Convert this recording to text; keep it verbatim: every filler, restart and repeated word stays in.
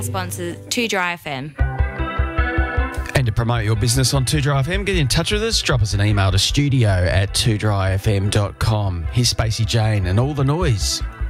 our sponsor, Too Dry F M. And to promote your business on Too Dry F M, get in touch with us. Drop us an email to studio at two dry f m dot com. Here's Spacey Jane and All the Noise.